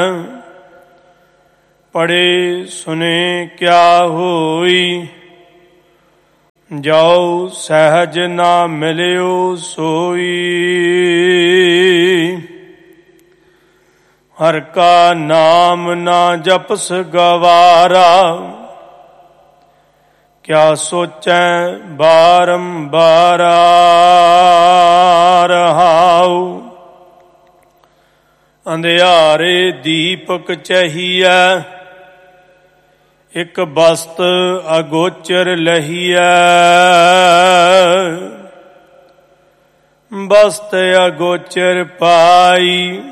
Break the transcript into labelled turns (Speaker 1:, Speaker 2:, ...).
Speaker 1: ਪੜ੍ਹੇ ਸੁਨੇ ਕਿਆ ਹੋਈ, ਜੋ ਸਹਿਜ ਨਾ ਮਿਲਿਓ ਸੋਈ। ਹਰ ਕਾ ਨਾਮ ਨਾ ਜਪਸ ਗਵਾਰਾ, ਕਿਆ ਸੋਚੈ ਬਾਰੰਬਾਰ। ਰਹਾਉ ਅੰਧਿਆਰੇ ਦੀਪਕ ਚਹੀਐ, ਇਕ ਬਸਤ ਅਗੋਚਰ ਲਹੀਐ। ਬਸਤ ਅਗੋਚਰ ਪਾਈ,